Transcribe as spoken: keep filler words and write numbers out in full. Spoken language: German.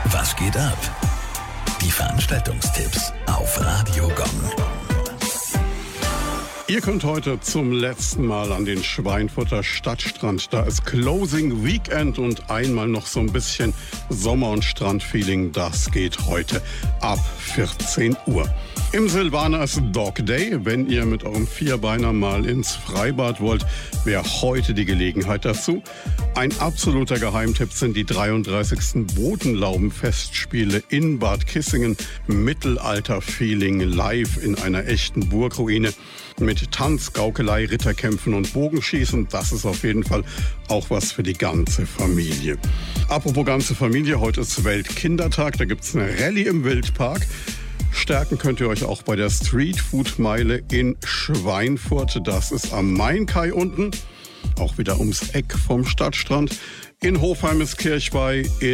Was geht ab? Die Veranstaltungstipps auf Radio Gong. Ihr könnt heute zum letzten Mal an den Schweinfurter Stadtstrand. Da ist Closing Weekend und einmal noch so ein bisschen Sommer- und Strandfeeling. Das geht heute ab vierzehn Uhr. Im Silvaner ist Dog Day. Wenn ihr mit eurem Vierbeiner mal ins Freibad wollt, wäre heute die Gelegenheit dazu. Ein absoluter Geheimtipp sind die dreiunddreißigsten Bodenlaubenfestspiele in Bad Kissingen. Mittelalter-Feeling live in einer echten Burgruine. Mit Tanz, Gaukelei, Ritterkämpfen und Bogenschießen. Das ist auf jeden Fall auch was für die ganze Familie. Apropos ganze Familie, heute ist Weltkindertag. Da gibt's eine Rallye im Wildpark. Stärken könnt ihr euch auch bei der Streetfood-Meile in Schweinfurt. Das ist am Mainkai unten, auch wieder ums Eck vom Stadtstrand. In Hofheim ist Kirchweih.